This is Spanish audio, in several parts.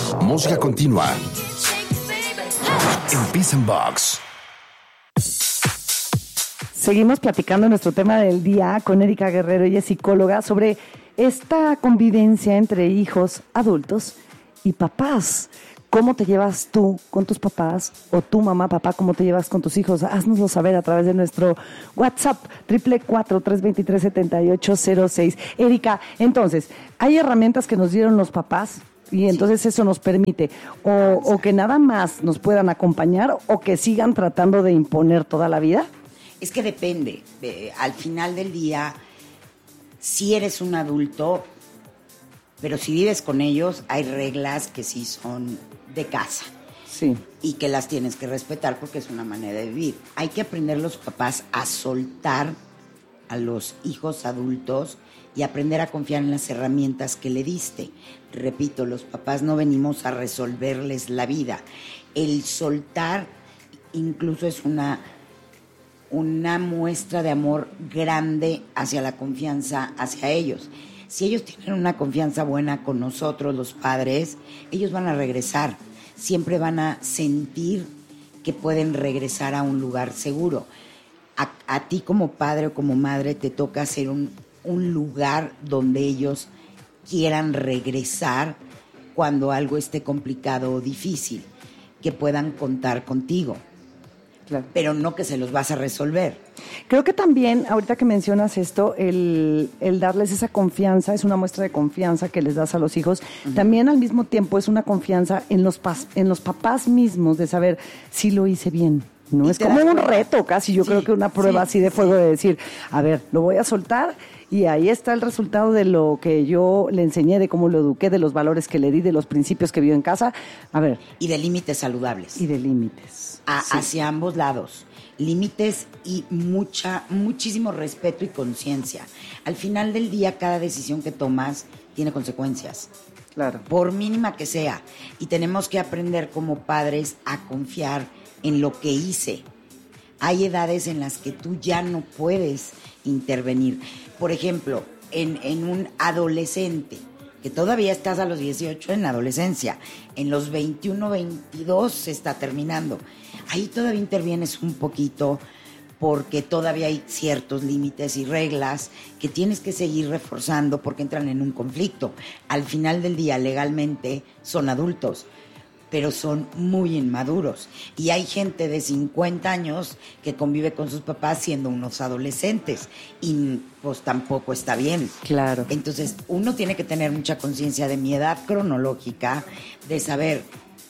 Música continua en Peace and Box. Seguimos platicando nuestro tema del día con Erika Guerrero, ella es psicóloga, sobre esta convivencia entre hijos, adultos y papás. ¿Cómo te llevas tú con tus papás? O tú, mamá, papá, ¿cómo te llevas con tus hijos? Haznoslo saber a través de nuestro WhatsApp, 444-323-7806. Erika, entonces, hay herramientas que nos dieron los papás y entonces eso nos permite o que nada más nos puedan acompañar o que sigan tratando de imponer toda la vida. Es que depende. Al final del día, si eres un adulto, pero si vives con ellos, hay reglas que sí son de casa. Sí. Y que las tienes que respetar porque es una manera de vivir. Hay que aprender los papás a soltar a los hijos adultos y aprender a confiar en las herramientas que le diste. Repito, los papás no venimos a resolverles la vida. El soltar incluso es una muestra de amor grande hacia la confianza hacia ellos. Si ellos tienen una confianza buena con nosotros, los padres, ellos van a regresar. Siempre van a sentir que pueden regresar a un lugar seguro. A ti como padre o como madre te toca hacer un lugar donde ellos quieran regresar cuando algo esté complicado o difícil, que puedan contar contigo. Claro. Pero no que se los vas a resolver. Creo que también, ahorita que mencionas esto, el darles esa confianza es una muestra de confianza que les das a los hijos. Uh-huh. También al mismo tiempo es una confianza en los papás mismos de saber si lo hice bien. No es como un reto casi, yo creo que una prueba así de fuego de decir, a ver, lo voy a soltar y ahí está el resultado de lo que yo le enseñé, de cómo lo eduqué, de los valores que le di, de los principios que vio en casa. A ver. Y de límites saludables. Y de límites. Hacia ambos lados. Límites y muchísimo respeto y conciencia. Al final del día, cada decisión que tomas tiene consecuencias. Claro. Por mínima que sea. Y tenemos que aprender como padres a confiar en lo que hice. Hay edades en las que tú ya no puedes intervenir. Por ejemplo, en un adolescente, que todavía estás a los 18 en la adolescencia, en los 21, 22 se está terminando. Ahí todavía intervienes un poquito porque todavía hay ciertos límites y reglas que tienes que seguir reforzando porque entran en un conflicto. Al final del día, legalmente, son adultos, pero son muy inmaduros. Y hay gente de 50 años que convive con sus papás siendo unos adolescentes y pues tampoco está bien. Claro. Entonces, uno tiene que tener mucha conciencia de mi edad cronológica, de saber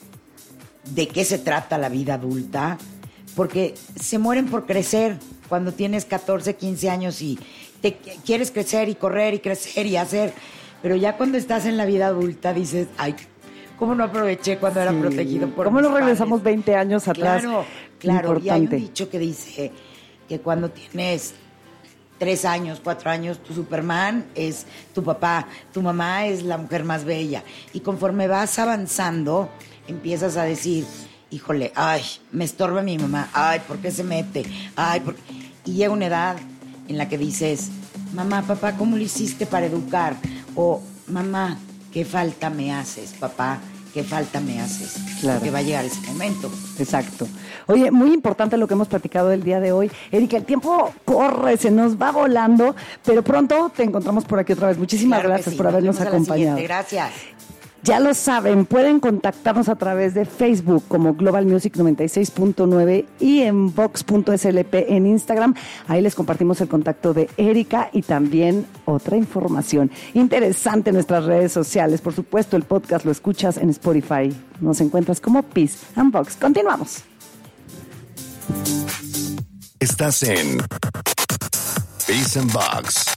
de qué se trata la vida adulta, porque se mueren por crecer cuando tienes 14, 15 años y te quieres crecer y correr y crecer y hacer, pero ya cuando estás en la vida adulta dices, ay, ¿cómo no aproveché cuando era protegido por ¿Cómo mis no regresamos padres? 20 años atrás? Claro. Importante. Y hay un dicho que dice que cuando tienes 3 años, 4 años, tu Superman es tu papá, tu mamá es la mujer más bella. Y conforme vas avanzando, empiezas a decir, híjole, ay, me estorba mi mamá, ay, ¿por qué se mete? Ay, ¿por qué? Y llega una edad en la que dices, mamá, papá, ¿cómo lo hiciste para educar? O, mamá, ¿qué falta me haces, papá? ¿Qué falta me haces? Claro. Porque va a llegar ese momento. Exacto. Oye, muy importante lo que hemos platicado el día de hoy. Erika, el tiempo corre, se nos va volando, pero pronto te encontramos por aquí otra vez. Muchísimas gracias por habernos acompañado. Gracias. Ya lo saben, pueden contactarnos a través de Facebook como Global Music 96.9 y en Vox.slp en Instagram. Ahí les compartimos el contacto de Erika y también otra información interesante en nuestras redes sociales. Por supuesto, el podcast lo escuchas en Spotify. Nos encuentras como Peace and Vox. Continuamos. Estás en Peace and Box.